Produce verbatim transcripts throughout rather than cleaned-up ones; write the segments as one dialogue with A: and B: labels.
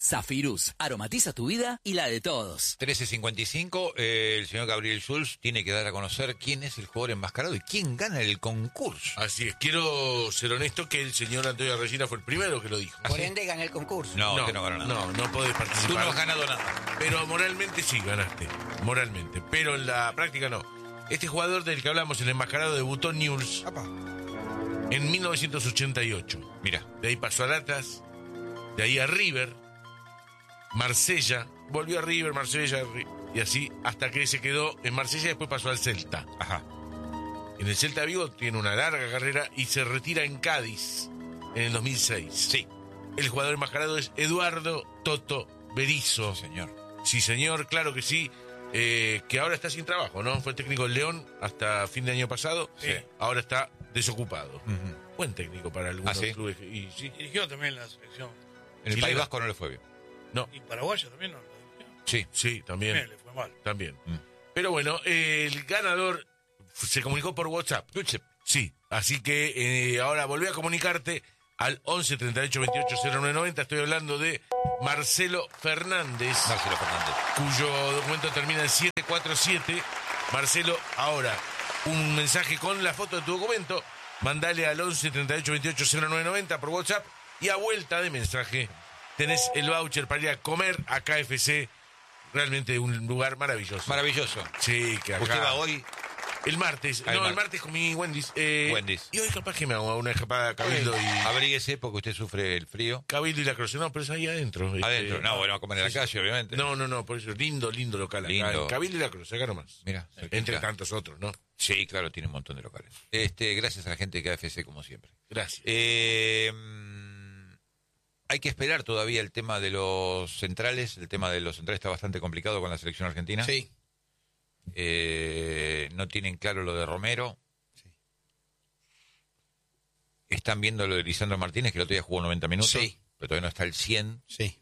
A: Zafirus, aromatiza tu vida y la de todos.
B: trece cincuenta y cinco, eh, el señor Gabriel Schulz tiene que dar a conocer quién es el jugador enmascarado y quién gana el concurso.
C: Así es, quiero ser honesto que el señor Antonio Regina fue el primero que lo dijo.
D: Por ende gané el concurso.
B: No,
C: no,
B: usted no ganó nada.
C: No, no podés participar.
B: Tú no has ganado nada.
C: Pero moralmente sí ganaste, moralmente. Pero en la práctica no. Este jugador del que hablamos, el enmascarado, debutó en Newell's en mil novecientos ochenta y ocho.
B: Mira.
C: De ahí pasó al Atlas, de ahí a River, Marsella, volvió a River, Marsella, y así hasta que se quedó en Marsella y después pasó al Celta.
B: Ajá.
C: En el Celta Vigo tiene una larga carrera y se retira en Cádiz en el dos mil seis.
B: Sí.
C: El jugador enmascarado es Eduardo Toto Berizzo.
B: Sí, señor.
C: Sí, señor, claro que sí. Eh, que ahora está sin trabajo, ¿no? Fue técnico del León hasta fin de año pasado.
B: Sí.
C: Ahora está desocupado.
B: Uh-huh.
C: Buen técnico para algunos
B: ¿Ah, sí?
C: clubes. Y, sí.
E: Dirigió también la selección.
B: En el
C: Chilena.
B: País Vasco no le fue bien.
C: No.
E: Y paraguaya también no. ¿No?
B: Sí.
C: Sí, también.
E: También le fue mal.
C: También.
B: Mm.
C: Pero bueno, eh, el ganador se comunicó por WhatsApp. Sí, así que eh, ahora volví a comunicarte al once treinta y ocho veintiocho cero nueve noventa. Estoy hablando de Marcelo Fernández,
B: Marcelo Fernández.
C: cuyo documento termina en siete cuatro siete. Marcelo, ahora un mensaje con la foto de tu documento. Mandale al once treinta y ocho veintiocho cero nueve noventa por WhatsApp y a vuelta de mensaje tenés el voucher para ir a comer a K F C. Realmente un lugar maravilloso.
B: Maravilloso.
C: Sí, que acá...
B: ¿Usted va hoy?
C: El martes.
B: Ah, el
C: no,
B: martes.
C: el martes comí Wendy's. Eh,
B: Wendy's.
C: Y hoy capaz que me hago una escapada a Cabildo y...
B: Abríguese porque usted sufre el frío.
C: Cabildo y la Croce. No, pero es ahí adentro.
B: Adentro.
C: Este,
B: No, bueno, a comer en la
C: sí,
B: calle, obviamente.
C: No, no, no, por eso. Lindo, lindo local acá.
B: Lindo.
C: En Cabildo y la Croce, acá nomás.
B: Mira.
C: Entre
B: cerquita.
C: tantos otros, ¿no?
B: Sí, claro, tiene un montón de locales. Este, gracias a la gente de K F C, como siempre.
C: Gracias.
B: Eh, hay que esperar todavía el tema de los centrales. El tema de los centrales está bastante complicado con la selección argentina.
D: Sí.
B: Eh, no tienen claro lo de Romero.
D: Sí.
B: Están viendo lo de Lisandro Martínez, que el otro día jugó noventa minutos.
D: Sí.
B: Pero todavía no está al cien.
D: Sí.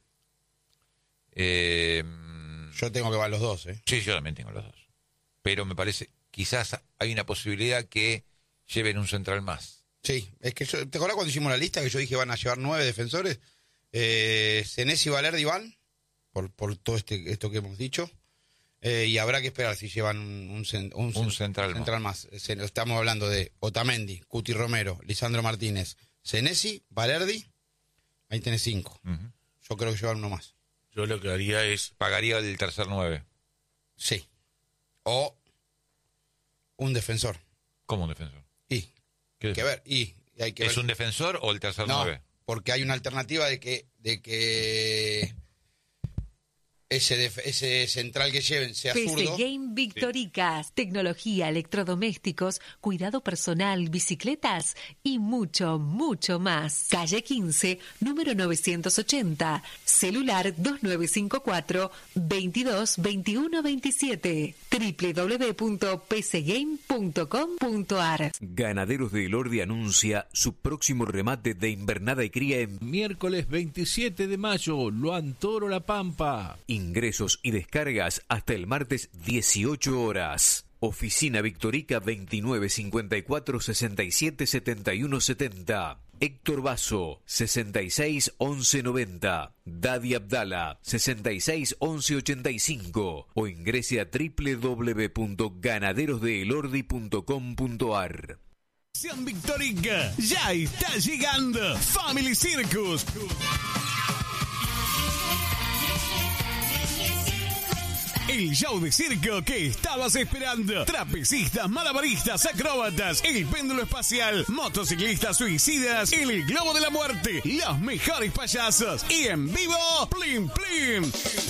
B: Eh,
D: Yo tengo que ver los dos, ¿eh?
B: sí, yo también tengo los dos. Pero me parece, quizás hay una posibilidad que lleven un central más.
D: Sí, es que yo, ¿te acuerdas cuando hicimos la lista que yo dije van a llevar nueve defensores? Eh, Senesi y Valerdi van, por, por todo este esto que hemos dicho. Eh, y habrá que esperar si llevan un, un, cen- un,
B: Un
D: cen-
B: central más.
D: central más. Se- Estamos hablando de Otamendi, Cuti Romero, Lisandro Martínez, Senesi, Valerdi. Ahí tenés cinco.
B: Ujú.
D: Yo creo que llevan uno más.
C: Yo lo que haría es...
B: Pagaría el tercer nueve.
D: Sí. O un defensor.
B: ¿Cómo un defensor?
D: Y
B: ¿Qué
D: hay que ver. Y, y hay que
B: ¿Es
D: ver.
B: un defensor o el tercer
D: No,
B: nueve?
D: porque hay una alternativa de que de que ese def- ese central que lleven sea
F: P C
D: zurdo.
F: Game Victoricas, tecnología, electrodomésticos, cuidado personal, bicicletas y mucho, mucho más. Calle quince, número novecientos ochenta, celular dos nueve cinco cuatro, veintidós veintiuno veintisiete, doble u doble u doble u punto p c game punto com punto a r.
G: Ganaderos de Elordi anuncia su próximo remate de invernada y cría en
H: Miércoles veintisiete de mayo, Luan Toro La Pampa.
G: ingresos y descargas hasta el martes dieciocho horas. Oficina Victorica veintinueve cincuenta y cuatro sesenta y siete setenta y uno setenta. Héctor Basso sesenta y seis once noventa. Dadi Abdala sesenta y seis once ochenta y cinco o ingrese a doble u doble u doble u punto ganaderos de elordi punto com punto a r.
H: Sean Victorica, ya está llegando Family Circus. El show de circo que estabas esperando. Trapecistas, malabaristas, acróbatas, el péndulo espacial, motociclistas suicidas, el globo de la muerte, los mejores payasos y en vivo, Plim Plim.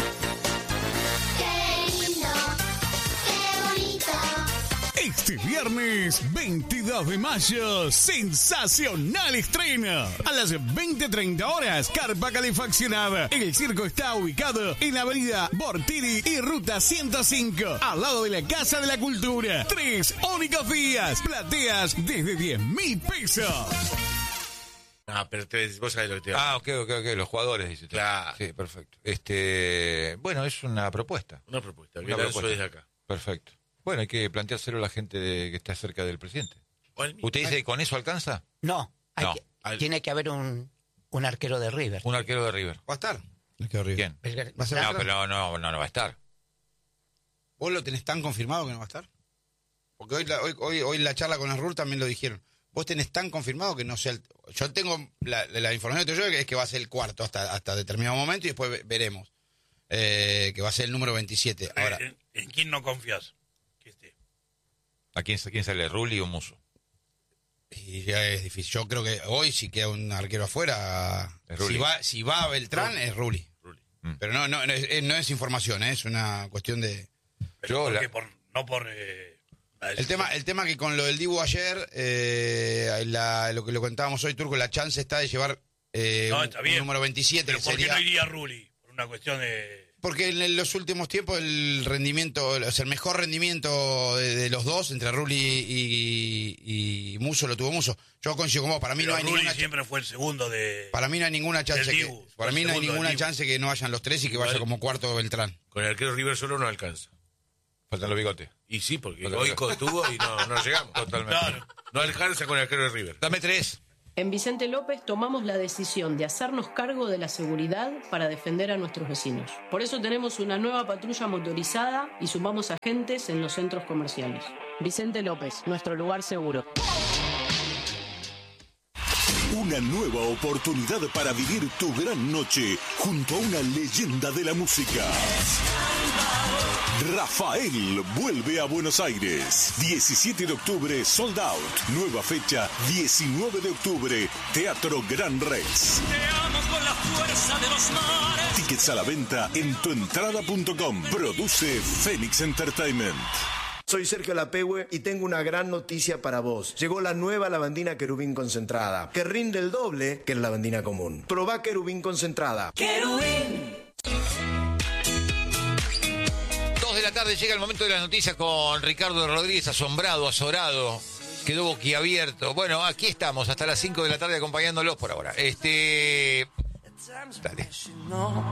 I: Qué lindo, qué bonito.
H: Este viernes veintidós de mayo, sensacional estreno. A las veinte treinta horas, carpa calefaccionada. El circo está ubicado en la avenida Bortiri y ruta ciento cinco, al lado de la Casa de la Cultura. Tres únicos días, plateas desde diez mil pesos.
C: Ah, pero te, vos sabés lo que te digo.
B: Ah, ok, ok, ok, los jugadores, dice usted.
C: Claro.
B: Sí, perfecto. Este, bueno, es una propuesta.
C: Una propuesta, que
B: Una
C: lanzo
B: propuesta.
C: desde acá.
B: Perfecto. Bueno, hay que planteárselo a la gente de- que está cerca del presidente.
C: O el mismo.
B: ¿Usted dice que con eso alcanza?
D: No, hay
B: No.
D: que-
C: Al-
D: tiene que haber un, un arquero de River.
B: Un arquero de River.
D: Va a estar. Qué horrible.
B: ¿Quién?
D: ¿Va a ser
B: No,
D: Beltrán?
B: pero no, no, no va a estar.
D: ¿Vos lo tenés tan confirmado que no va a estar? Porque hoy, la- hoy, hoy, hoy en la charla con Arrul también lo dijeron. ¿Vos tenés tan confirmado que no sea el... Yo tengo la, la información que te doy que es que va a ser el cuarto hasta, hasta determinado momento y después ve- veremos. Eh, que va a ser el número veintisiete. Ahora,
E: ¿En, en quién no confías? Que esté.
B: ¿A quién, a quién sale? ¿Rulli o Musso?
D: y ya es difícil. Yo creo que hoy si queda un arquero afuera,
B: Es Rulli.
D: si va, si va Beltrán es Rulli.
C: Rulli.
B: Mm.
D: Pero no, no, no, es, no es información, ¿eh? Es una cuestión de...
E: Pero
B: Yo
E: ¿por
B: la-
E: qué? Por- no por... eh, la
D: El
E: decisión.
D: tema, el tema que con lo del Dibu ayer, eh, la- lo que lo contábamos hoy, Turco, la chance está de llevar eh,
E: No,
D: un,
E: está
D: un
E: bien.
D: número veintisiete,
E: ¿Pero
D: que
E: por qué
D: sería...
E: no iría Rulli? Por una cuestión de...
D: Porque en los últimos tiempos el rendimiento, o sea, el mejor rendimiento de, de los dos, entre Rulli y, y Musso, lo tuvo Musso. Yo coincido con vos, para mí
E: Pero
D: no hay
E: Rulli
D: ninguna...
E: siempre fue el segundo de...
D: Para mí no hay ninguna chance
E: del
D: que,
E: Dibu,
D: para
E: el
D: mí no hay
E: segundo
D: ninguna
E: del Dibu.
D: chance que no vayan los tres y que vaya
C: Vale.
D: como cuarto Beltrán.
C: Con el arquero River solo no alcanza.
B: Faltan los bigotes.
C: Y sí, porque
B: Totalmente.
C: Goico estuvo y no, no llegamos.
B: Totalmente.
E: Claro.
C: No alcanza con el arquero de River.
B: Dame tres.
J: En Vicente López tomamos la decisión de hacernos cargo de la seguridad para defender a nuestros vecinos. Por eso tenemos una nueva patrulla motorizada y sumamos agentes en los centros comerciales. Vicente López, nuestro lugar seguro.
K: Una nueva oportunidad para vivir tu gran noche junto a una leyenda de la música. Rafael vuelve a Buenos Aires. diecisiete de octubre, sold out. Nueva fecha, diecinueve de octubre, Teatro Gran Rex. Tickets a la venta en tuentrada punto com. Produce Phoenix Entertainment.
L: Soy Sergio Lapehue y tengo una gran noticia para vos. Llegó la nueva lavandina Querubín concentrada, que rinde el doble que la lavandina común. Probá Querubín concentrada.
B: Dos de la tarde llega el momento de las noticias con Ricardo Rodríguez, asombrado, azorado. Quedó boquiabierto. Bueno, aquí estamos hasta las cinco de la tarde acompañándolos por ahora. Este... Dale.